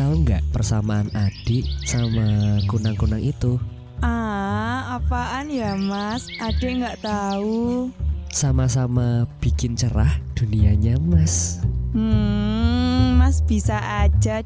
tahu nggak persamaan adik sama kunang-kunang itu? Apaan ya Mas? Adik nggak tahu. Sama-sama bikin cerah dunianya Mas. Mas bisa aja